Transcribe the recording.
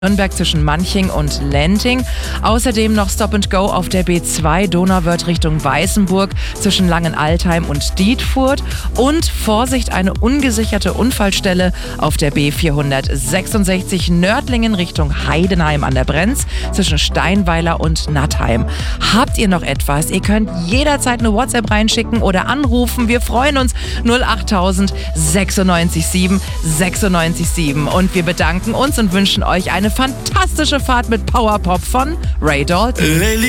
Nürnberg zwischen Manching und Lenting. Außerdem noch Stop and Go auf der B2 Donauwörth Richtung Weißenburg zwischen Langenaltheim und Dietfurt. Und Vorsicht, eine ungesicherte Unfallstelle auf der B466 Nördlingen Richtung Heidenheim an der Brenz zwischen Steinweiler und Nattheim. Habt ihr noch etwas? Ihr könnt jederzeit eine WhatsApp reinschicken oder anrufen. Wir freuen uns. 08000 96 7 96 7. Und wir bedanken uns und wünschen euch eine fantastische Fahrt mit Powerpop von Ray Dalton.